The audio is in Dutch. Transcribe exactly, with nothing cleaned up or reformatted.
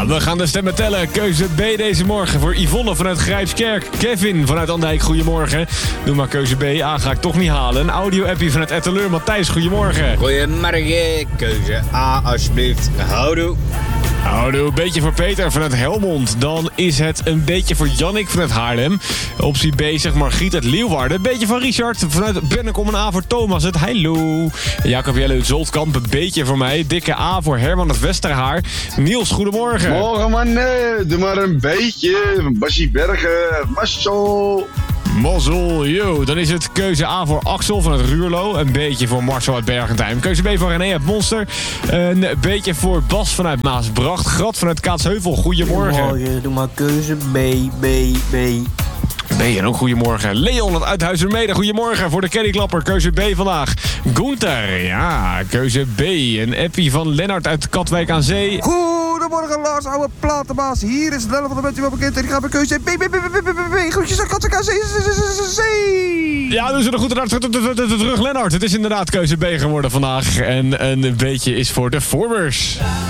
Ja, we gaan de stemmen tellen. Keuze B deze morgen voor Yvonne vanuit Grijpskerk. Kevin vanuit Andijk, goedemorgen. Doe maar keuze B. A ga ik toch niet halen. Een audio-appie vanuit Etteleur. Matthijs, goedemorgen. Goedemorgen. Keuze A, alsjeblieft. Houdoe. Houdoe, een beetje voor Peter vanuit Helmond. Dan is het een beetje voor Jannik vanuit Haarlem. Optie B zegt Margriet uit Leeuwarden. Een beetje van Richard vanuit Bennekom. Een A voor Thomas uit Heilo. Jacob Jelle uit Zoltkamp. Een beetje voor mij. Dikke A voor Herman uit Westerhaar. Niels, goedemorgen. Morgen man, nee, doe maar een beetje. Bassie Bergen, Marcel. Mazzel, yo. Dan is het keuze A voor Axel vanuit Ruurlo. Een beetje voor Marcel uit Bergentijn. Keuze B voor René uit Monster. Een beetje voor Bas vanuit Maasbracht. Grat vanuit Kaatsheuvel. Goedemorgen. Goedemorgen, doe maar keuze B, B, B. B en ook goedemorgen. Leon uit Huizenmede. Goedemorgen voor de Caddyklapper. Keuze B vandaag. Gunther, ja, keuze B. Een appie van Lennart uit Katwijk aan Zee. Goedemorgen Lars, oude platenbaas. Hier is het Lennart van de Bent u wel bekend. En ik ga bij keuze B, B, B, B, B, B, B. Groetjes aan Katwijk aan Zee. Ja, dus een goede raad terug, Lennart. Het is inderdaad keuze B geworden vandaag. En een beetje is voor de Forbers.